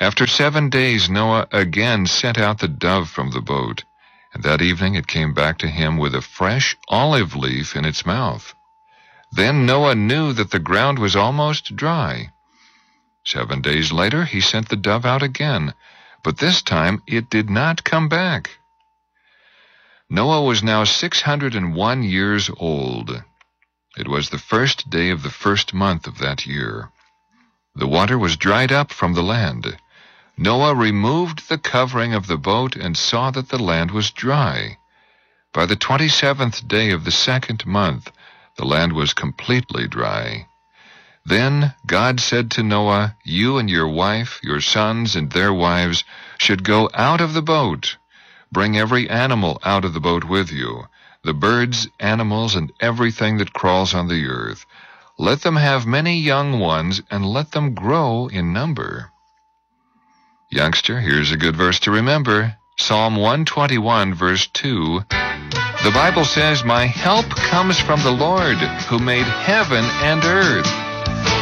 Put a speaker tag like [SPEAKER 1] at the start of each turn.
[SPEAKER 1] After 7 days, Noah again sent out the dove from the boat, and that evening it came back to him with a fresh olive leaf in its mouth. Then Noah knew that the ground was almost dry. 7 days later he sent the dove out again, but this time it did not come back. Noah was now 601 years old. It was the first day of the first month of that year. The water was dried up from the land. Noah removed the covering of the boat and saw that the land was dry. By the 27th day of the second month, the land was completely dry. Then God said to Noah, "You and your wife, your sons and their wives should go out of the boat. Bring every animal out of the boat with you, the birds, animals, and everything that crawls on the earth. Let them have many young ones, and let them grow in number." Youngster, here's a good verse to remember. Psalm 121, verse 2. The Bible says, "My help comes from the Lord, who made heaven and earth."